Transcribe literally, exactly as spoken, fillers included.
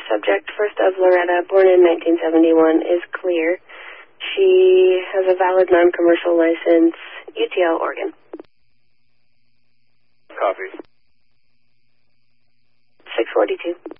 subject, first of Loretta, born in nineteen seventy-one, is clear. She has a valid non-commercial license, U T L, Oregon. Copy. six forty-two.